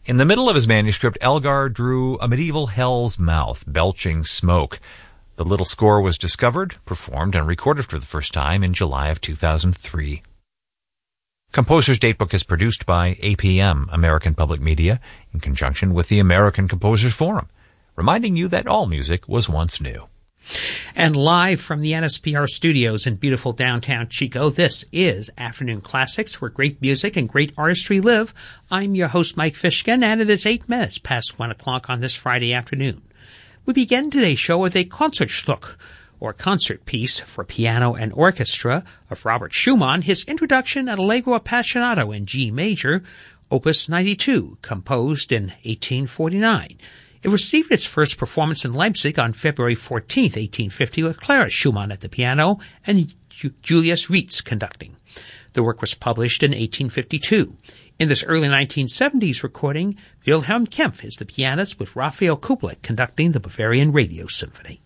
In the middle of his manuscript, Elgar drew a medieval hell's mouth, belching smoke. The little score was discovered, performed, and recorded for the first time in July of 2003. Composer's Datebook is produced by APM, American Public Media, in conjunction with the American Composers Forum, reminding you that all music was once new. And live from the NSPR studios in beautiful downtown Chico, this is Afternoon Classics, where great music and great artistry live. I'm your host, Mike Fishkin, and it is 8 minutes past 1 o'clock on this Friday afternoon. We begin today's show with a Concertstück, or concert piece for piano and orchestra of Robert Schumann, his introduction at Allegro Appassionato in G major, Opus 92, composed in 1849. It received its first performance in Leipzig on February 14, 1850, with Clara Schumann at the piano and Julius Rietz conducting. The work was published in 1852. In this early 1970s recording, Wilhelm Kempff is the pianist with Raphael Kubelik conducting the Bavarian Radio Symphony.